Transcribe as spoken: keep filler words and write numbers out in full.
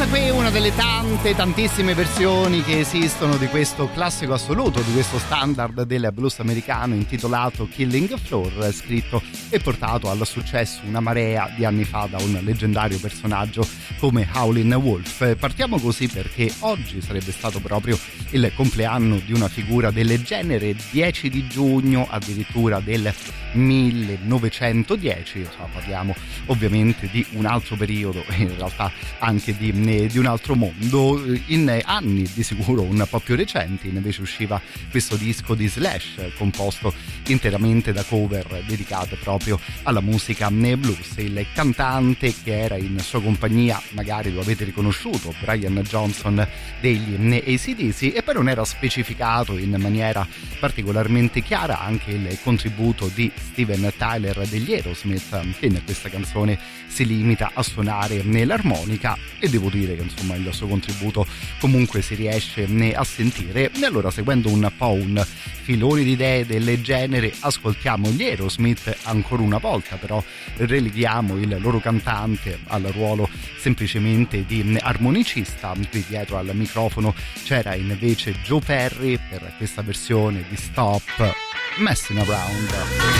Questa qui è una delle tante, tantissime versioni che esistono di questo classico assoluto, di questo standard del blues americano intitolato Killing Floor, scritto e portato al successo una marea di anni fa da un leggendario personaggio come Howlin' Wolf. Partiamo così perché oggi sarebbe stato proprio il compleanno di una figura del genere, dieci di giugno addirittura del millenovecentodieci, insomma, parliamo ovviamente di un altro periodo, in realtà anche di, di un altro mondo. In anni di sicuro un po' più recenti invece usciva questo disco di Slash composto interamente da cover dedicate proprio alla musica blues. Il cantante che era in sua compagnia, magari lo avete riconosciuto, Brian Johnson degli A C D C, e poi non era specificato in maniera particolarmente chiara anche il contributo di Steven Tyler degli Aerosmith, che in questa canzone si limita a suonare nell'armonica, e devo dire che insomma il suo contributo comunque si riesce a sentire. E allora, seguendo un po' un filone di idee del genere, ascoltiamo gli Aerosmith ancora una volta, però releghiamo il loro cantante al ruolo semplicemente di armonicista. Qui dietro al microfono c'era invece Joe Perry per questa versione di Stop Messing Around.